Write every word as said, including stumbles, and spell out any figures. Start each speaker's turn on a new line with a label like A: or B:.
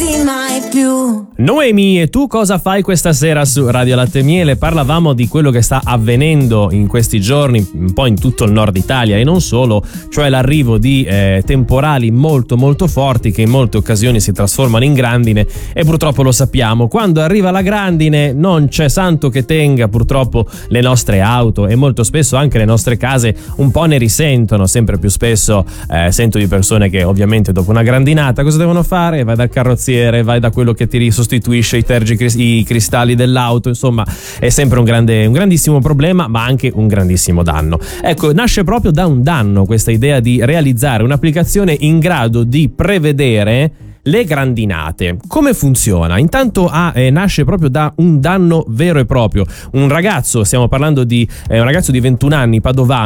A: mai più.
B: Noemi, e tu cosa fai questa sera su Radio Latte e Miele? Parlavamo di quello che sta avvenendo in questi giorni un po' in tutto il nord Italia e non solo, cioè l'arrivo di eh, temporali molto molto forti che in molte occasioni si trasformano in grandine, e purtroppo lo sappiamo, quando arriva la grandine non c'è santo che tenga. Purtroppo le nostre auto e molto spesso anche le nostre case un po' ne risentono. Sempre più spesso eh, sento di persone che ovviamente dopo una grandinata cosa devono fare? Vai dal carrozziere, vai da quello che ti sostituisce i tergi i cristalli dell'auto. Insomma, è sempre un grande un grandissimo problema, ma anche un grandissimo danno. Ecco, nasce proprio da un danno questa idea di realizzare un'applicazione in grado di prevedere le grandinate. Come funziona? Intanto ah, eh, nasce proprio da un danno vero e proprio. Un ragazzo, stiamo parlando di eh, un ragazzo di ventuno anni, padovano,